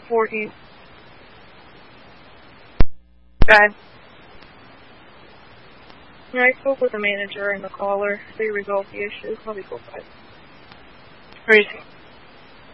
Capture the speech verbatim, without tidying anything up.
fourteen. Okay. Yeah, I spoke with the manager and the caller. They resolved the issue. I'll be cool. Crazy.